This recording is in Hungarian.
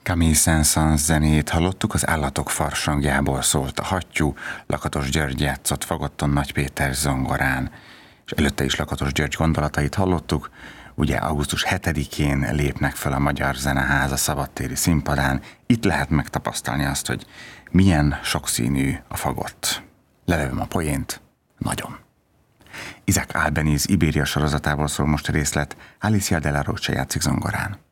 Camille Saint-Saëns zenét hallottuk, az Állatok farsangjából szólt a hattyú, Lakatos György játszott fagotton, Nagy Péter zongorán, és előtte is Lakatos György gondolatait hallottuk. Ugye augusztus 7-én lépnek fel a Magyar Zeneház a szabadtéri színpadán, itt lehet megtapasztalni azt, hogy milyen sokszínű a fagott. Lelövöm a poént, nagyon. Isaac Albeniz Ibéria sorozatából szól most a részlet, Alicia de la Rocha játszik zongorán.